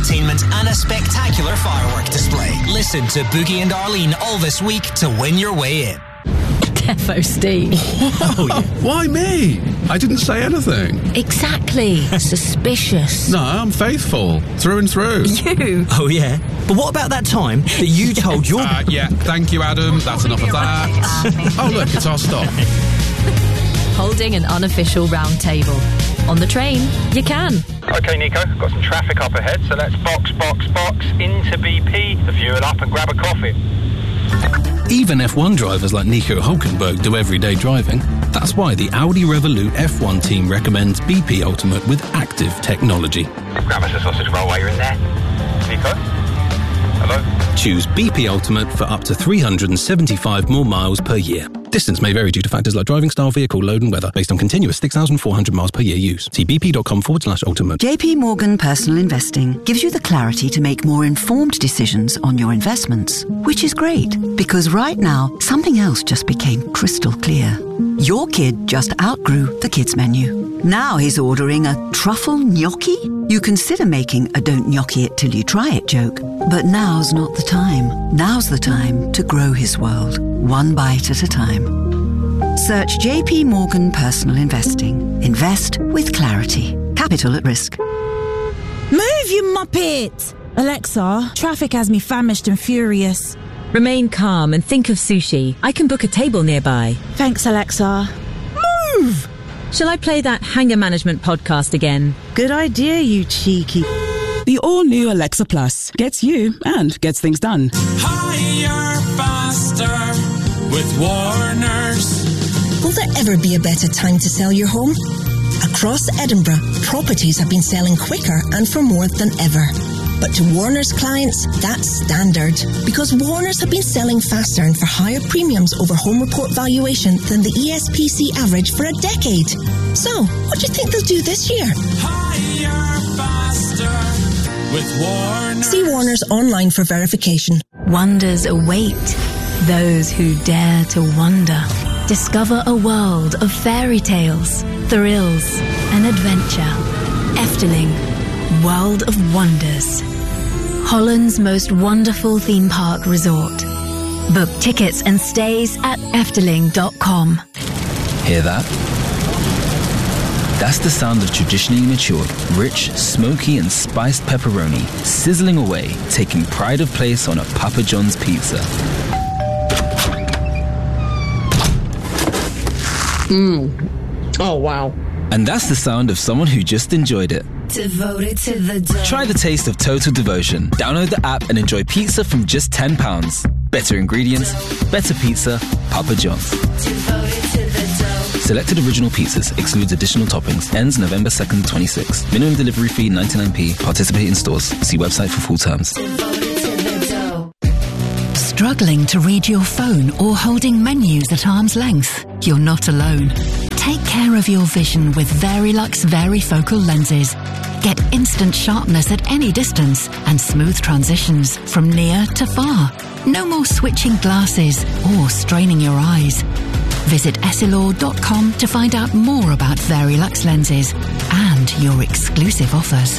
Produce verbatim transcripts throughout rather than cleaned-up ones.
entertainment and a spectacular firework display. Listen to Boogie and Arlene all this week to win your way in. Defo Steve. Oh, yeah. Why me? I didn't say anything. Exactly. Suspicious. No, I'm faithful. Through and through. You? Oh, yeah? But what about that time that you told your... Uh, yeah, thank you, Adam. That's enough of that. Oh, look, it's our stop. Holding an unofficial round table. On the train, you can. OK, Nico, got some traffic up ahead, so let's box, box, box into B P, the fuel up and grab a coffee. Even F one drivers like Nico Hulkenberg do everyday driving. That's why the Audi Revolut F one team recommends B P Ultimate with active technology. Grab us a sausage roll while you're in there. Nico? Hello? Choose B P Ultimate for up to three hundred seventy-five more miles per year. Distance may vary due to factors like driving style, vehicle load and weather, based on continuous six thousand four hundred miles per year use. See bp.com forward slash ultimate. J P Morgan Personal Investing gives you the clarity to make more informed decisions on your investments, which is great, because right now, something else just became crystal clear. Your kid just outgrew the kids menu. Now he's ordering a truffle gnocchi? You consider making a don't gnocchi it till you try it joke, but now's not the time. Now's the time to grow his world, one bite at a time. Search J P Morgan Personal Investing. Invest with clarity. Capital at risk. Move, you muppet! Alexa, traffic has me famished and furious. Remain calm and think of sushi. I can book a table nearby. Thanks, Alexa. Move! Shall I play that Hanger Management podcast again? Good idea, you cheeky. The all-new Alexa Plus gets you and gets things done. Higher, faster with Warners. Will there ever be a better time to sell your home? Across Edinburgh, properties have been selling quicker and for more than ever. But to Warner's clients, that's standard, because Warner's have been selling faster and for higher premiums over home report valuation than the E S P C average for a decade. So, what do you think they'll do this year? Higher, faster with Warner. See Warner's online for verification. Wonders await those who dare to wonder. Discover a world of fairy tales, thrills, and adventure. Efteling, World of Wonders. Holland's most wonderful theme park resort. Book tickets and stays at efteling dot com. Hear that? That's the sound of traditionally matured, rich, smoky and spiced pepperoni sizzling away, taking pride of place on a Papa John's pizza. Mmm. Oh, wow. And that's the sound of someone who just enjoyed it. Devoted to the dough. Try the taste of Total Devotion. Download the app and enjoy pizza from just ten pounds. Better ingredients, better pizza, Papa John's. Devoted to the dough. Selected original pizzas, excludes additional toppings. Ends November second, twenty-six. Minimum delivery fee ninety-nine p. Participate in stores. See website for full terms. Devoted to the dough. Struggling to read your phone or holding menus at arm's length? You're not alone. Take care of your vision with Verilux Varifocal lenses. Get instant sharpness at any distance and smooth transitions from near to far. No more switching glasses or straining your eyes. Visit Essilor dot com to find out more about Verilux lenses and your exclusive offers.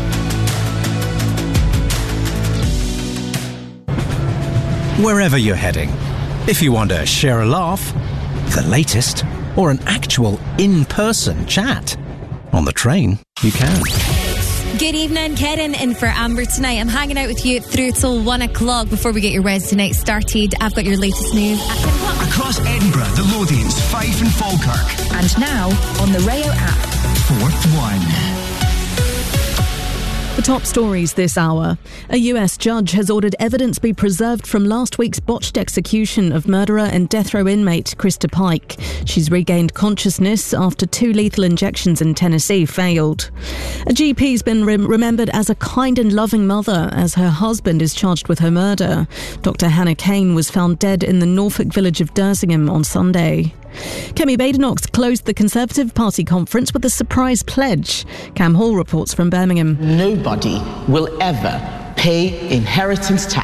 Wherever you're heading, if you want to share a laugh, the latest, or an actual in-person chat on the train, you can. Good evening, Karen in for Amber tonight. I'm hanging out with you through till one o'clock before we get your Wednesday night started. I've got your latest news. Across Edinburgh, the Lothians, Fife and Falkirk. And now on the Rayo app. Fourth one. The top stories this hour. A U S judge has ordered evidence be preserved from last week's botched execution of murderer and death row inmate Krista Pike. She's regained consciousness after two lethal injections in Tennessee failed. A G P's been rem- remembered as a kind and loving mother as her husband is charged with her murder. Doctor Hannah Kane was found dead in the Norfolk village of Dersingham on Sunday. Kemi Badenoch closed the Conservative Party conference with a surprise pledge. Cam Hall reports from Birmingham. Nobody will ever pay inheritance tax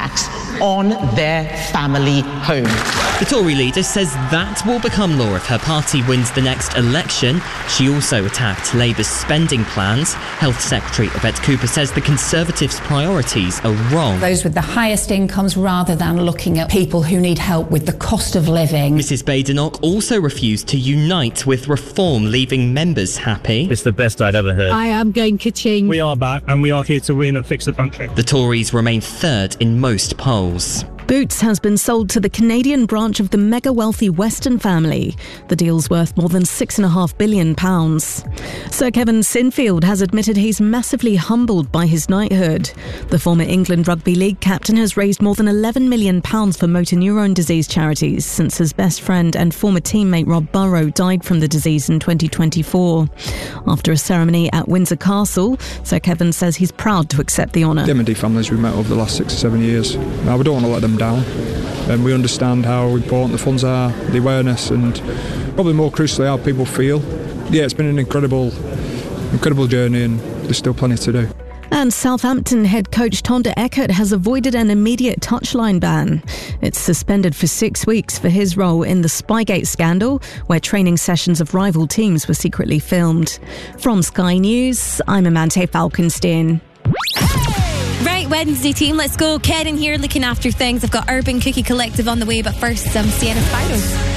on their family home. The Tory leader says that will become law if her party wins the next election. She also attacked Labour's spending plans. Health Secretary Yvette Cooper says the Conservatives' priorities are wrong. Those with the highest incomes rather than looking at people who need help with the cost of living. Missus Badenoch also refused to unite with Reform, leaving members happy. It's the best I'd ever heard. I am going ka-ching. We are back and we are here to win and fix the country. The Tories remain third in most polls. Boots has been sold to the Canadian branch of the mega-wealthy Weston family. The deal's worth more than six point five billion pounds. Sir Kevin Sinfield has admitted he's massively humbled by his knighthood. The former England Rugby League captain has raised more than eleven million pounds for motor neurone disease charities since his best friend and former teammate Rob Burrow died from the disease in twenty twenty-four. After a ceremony at Windsor Castle, Sir Kevin says he's proud to accept the honour. The M and D families we've met over the last six or seven years, now we don't want to let them down, and we understand how important the funds are, the awareness, and probably more crucially how people feel. Yeah, it's been an incredible incredible journey, and there's still plenty to do. And Southampton head coach Tonda Eckert has avoided an immediate touchline ban. It's suspended for six weeks for his role in the Spygate scandal, where training sessions of rival teams were secretly filmed. From Sky News, I'm Amante Falkenstein. Right, Wednesday team, let's go. Karen here looking after things. I've got Urban Cookie Collective on the way, but first some Sienna Spyro.